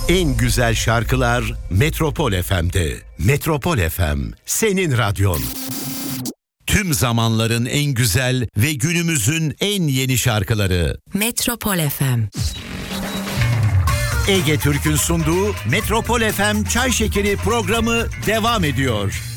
En güzel şarkılar Metropol FM'de. Metropol FM, senin radyon. Tüm zamanların en güzel ve günümüzün en yeni şarkıları. Metropol FM. Ege Türk'ün sunduğu Metropol FM Çay Şekeri programı devam ediyor.